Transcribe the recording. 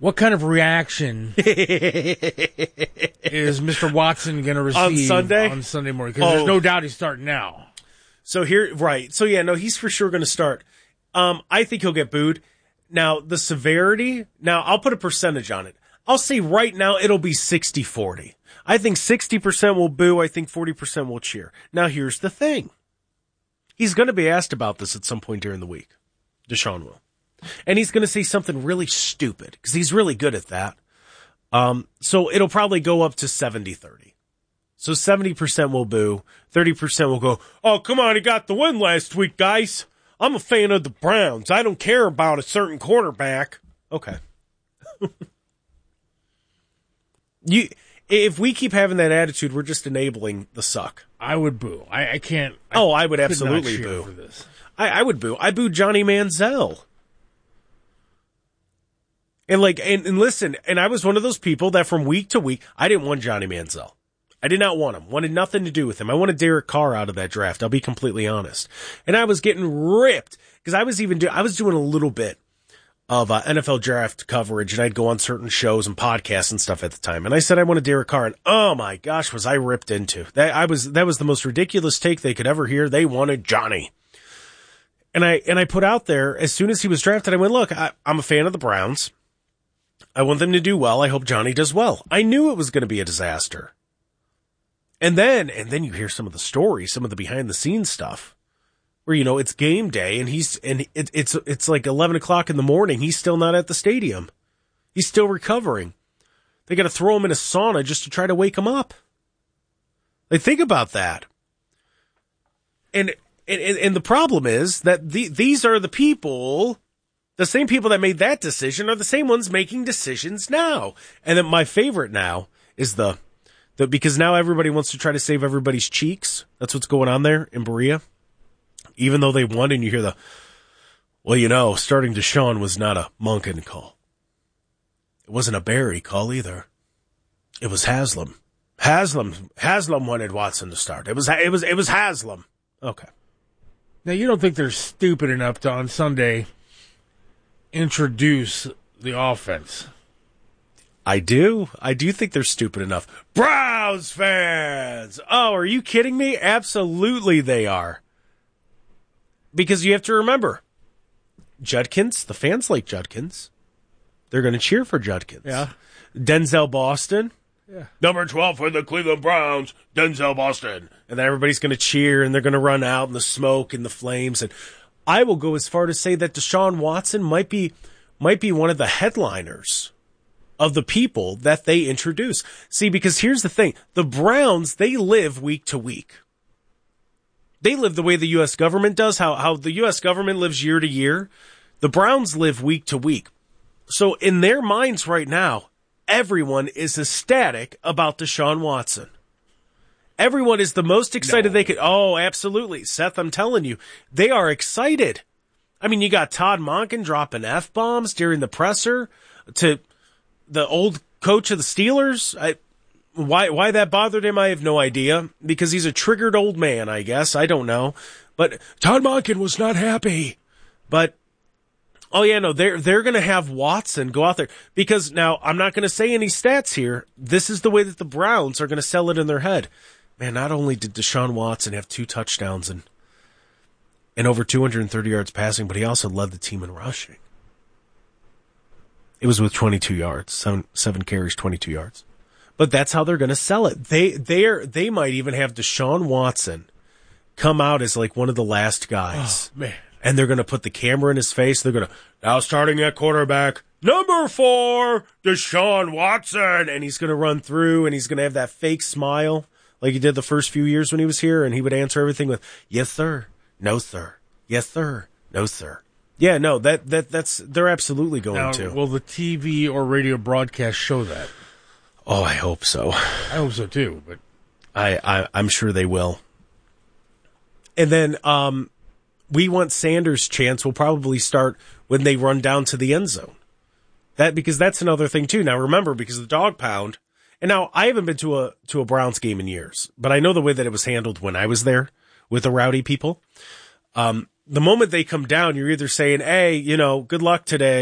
What kind of reaction is Mr. Watson going to receive on Sunday morning? Because there's no doubt he's starting now. So right. So yeah, no, he's for sure going to start. I think he'll get booed. Now, the severity, I'll put a percentage on it. I'll say right now it'll be 60-40. I think 60% will boo. I think 40% will cheer. Now, here's the thing. He's going to be asked about this at some point during the week. Deshaun will. And he's going to say something really stupid because he's really good at that. So it'll probably go up to 70-30. So 70% will boo. 30% will go, oh, come on, he got the win last week, guys. I'm a fan of the Browns. I don't care about a certain quarterback. Okay. If we keep having that attitude, we're just enabling the suck. I would boo. I can't. I would absolutely boo. For this. I would boo. I booed Johnny Manziel. And listen, and I was one of those people that from week to week, I didn't want Johnny Manziel. I did not want him. Wanted nothing to do with him. I wanted Derek Carr out of that draft. I'll be completely honest. And I was getting ripped because I was doing a little bit of NFL draft coverage, and I'd go on certain shows and podcasts and stuff at the time. And I said I wanted Derek Carr, and oh my gosh, was I ripped into that? That was the most ridiculous take they could ever hear. They wanted Johnny. And I put out there as soon as he was drafted, I went, look, I'm a fan of the Browns. I want them to do well. I hope Johnny does well. I knew it was going to be a disaster. And then you hear some of the stories, some of the behind the scenes stuff where, it's game day and it's like 11 o'clock in the morning. He's still not at the stadium. He's still recovering. They got to throw him in a sauna just to try to wake him up. Think about that. And the problem is that these are the people, the same people that made that decision are the same ones making decisions now. And then my favorite now is because now everybody wants to try to save everybody's cheeks. That's what's going on there in Berea. Even though they won, and you hear starting Deshaun was not a Monken call. It wasn't a Barry call either. It was Haslam. Haslam wanted Watson to start. It was Haslam. Okay. Now, you don't think they're stupid enough to, on Sunday, introduce the offense? I do. I do think they're stupid enough. Browns fans! Oh, are you kidding me? Absolutely they are. Because you have to remember, Judkins, the fans like Judkins. They're going to cheer for Judkins. Yeah. Denzel Boston. Yeah. Number 12 for the Cleveland Browns, Denzel Boston. And then everybody's going to cheer, and they're going to run out in the smoke and the flames. And I will go as far to say that Deshaun Watson might be one of the headliners of the people that they introduce. See, because here's the thing. The Browns, they live week to week. They live the way the U.S. government does, how the U.S. government lives year to year. The Browns live week to week. So in their minds right now, everyone is ecstatic about Deshaun Watson. Everyone is the most excited they could. Oh, absolutely. Seth, I'm telling you, they are excited. I mean, you got Todd Monken dropping F-bombs during the presser to the old coach of the Steelers. Why that bothered him, I have no idea. Because he's a triggered old man, I guess. I don't know. But Todd Monken was not happy. But, oh yeah, no, they're going to have Watson go out there. Because now, I'm not going to say any stats here. This is the way that the Browns are going to sell it in their head. Man, not only did Deshaun Watson have 2 touchdowns and over 230 yards passing, but he also led the team in rushing. It was with 22 yards, seven carries, 22 yards. But that's how they're going to sell it. They might even have Deshaun Watson come out as like one of the last guys. Oh, man. And they're going to put the camera in his face. They're going to, now starting at quarterback, number 4, Deshaun Watson. And he's going to run through and he's going to have that fake smile like he did the first few years when he was here. And he would answer everything with, yes, sir. No, sir. Yes, sir. No, sir. Yeah, no, that's they're absolutely going to. Will the TV or radio broadcast show that? Oh, I hope so. I hope so too, but I'm sure they will. And then we want Sanders' chance will probably start when they run down to the end zone. Because that's another thing too. Now remember, because of the dog pound, and now I haven't been to a Browns game in years, but I know the way that it was handled when I was there with the rowdy people. The moment they come down, you're either saying, hey, good luck today.